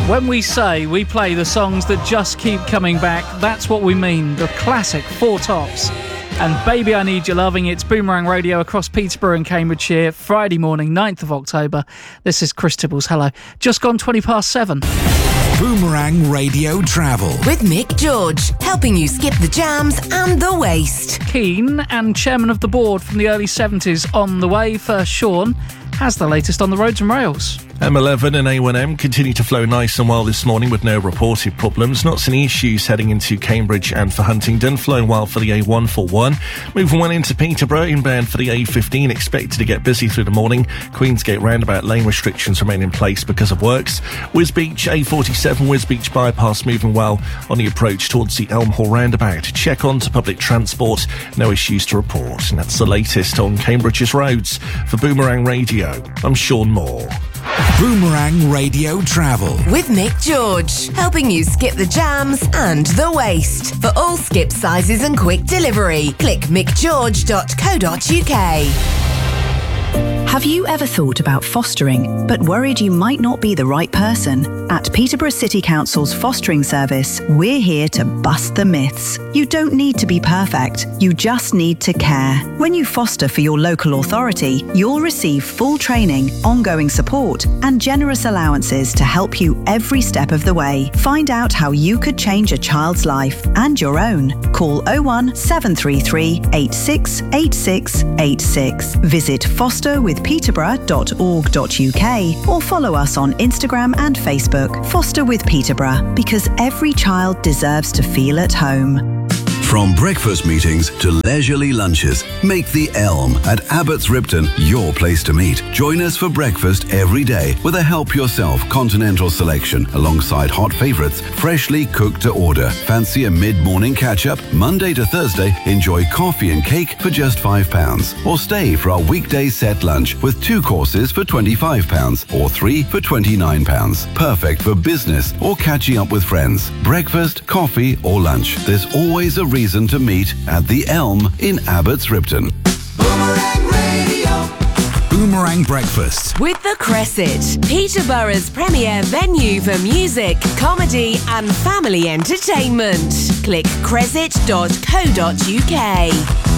When we say we play the songs that just keep coming back, that's what we mean. The classic Four Tops and Baby I Need Your Loving. It's Boomerang Radio across Peterborough and Cambridgeshire, Friday morning, 9th of October. This is Chris Tibbles. Hello. Just gone 7:20. Boomerang Radio Travel with Mick George, helping you skip the jams and the waste. Keane and chairman of the board from the early 70s on the way. First, Sean has the latest on the roads and rails. M11 and A1M continue to flow nice and well this morning with no reported problems. Not any issues heading into Cambridge and for Huntingdon. Flowing well for the A141. Moving well into Peterborough, inbound for the A15. Expected to get busy through the morning. Queensgate roundabout lane restrictions remain in place because of works. Wisbeach A47 Wisbeach bypass moving well on the approach towards the Elm Hall roundabout. Check on to public transport. No issues to report. And that's the latest on Cambridge's roads. For Boomerang Radio, I'm Sean Moore. Boomerang Radio Travel with Mick George, helping you skip the jams and the waste. For all skip sizes and quick delivery, click mickgeorge.co.uk. Have you ever thought about fostering, but worried you might not be the right person? At Peterborough City Council's fostering service, we're here to bust the myths. You don't need to be perfect, you just need to care. When you foster for your local authority, you'll receive full training, ongoing support, and generous allowances to help you every step of the way. Find out how you could change a child's life and your own. Call 01733 86 86 86. Visit fosterwithpeterborough.org.uk or follow us on Instagram and Facebook. Foster with Peterborough, because every child deserves to feel at home. From breakfast meetings to leisurely lunches, make the Elm at Abbots Ripton your place to meet. Join us for breakfast every day with a help-yourself continental selection alongside hot favourites, freshly cooked to order. Fancy a mid-morning catch-up? Monday to Thursday, enjoy coffee and cake for just £5. Or stay for our weekday set lunch with 2 courses for £25 or 3 for £29. Perfect for business or catching up with friends. Breakfast, coffee or lunch. There's always a reason to meet at the Elm in Abbots Ripton. Boomerang Radio. Boomerang Breakfast with the Cresset, Peterborough's premier venue for music, comedy and family entertainment. Click cresset.co.uk.